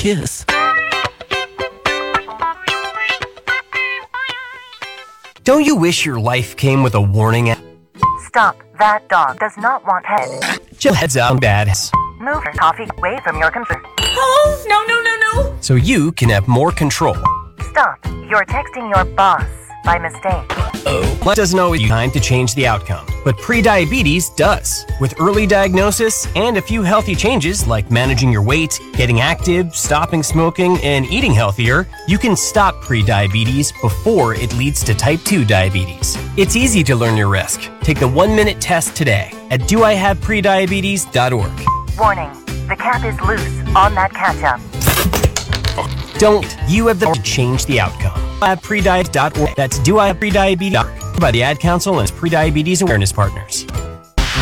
kiss. Don't you wish your life came with a warning? Stop. That dog does not want head. Just heads up, bad. Move your coffee away from your computer. Oh, no. So you can have more control. Stop. You're texting your boss by mistake. Life doesn't always have time to change the outcome, but prediabetes does. With early diagnosis and a few healthy changes like managing your weight, getting active, stopping smoking, and eating healthier, you can stop prediabetes before it leads to type 2 diabetes. It's easy to learn your risk. Take the 1-minute test today at doihaveprediabetes.org. Warning. The cap is loose on that ketchup. Don't. You have the power to change the outcome. doihaveprediabetes.org. That's doihaveprediabetes.org by the Ad Council and its prediabetes awareness partners.